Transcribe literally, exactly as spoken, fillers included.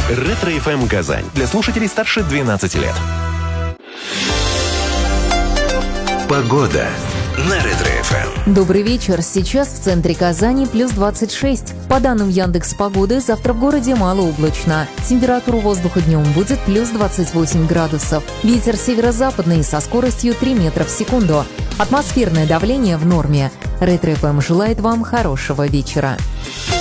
Ретро-эф эм Казань. Для слушателей старше двенадцати лет. Погода на Ретро-эф эм. Добрый вечер. Сейчас в центре Казани плюс двадцать шесть. По данным Яндекс.Погоды, завтра в городе малооблачно. Температура воздуха днем будет плюс двадцать восемь градусов. Ветер северо-западный со скоростью три метра в секунду. Атмосферное давление в норме. Ретро-эф эм желает вам хорошего вечера.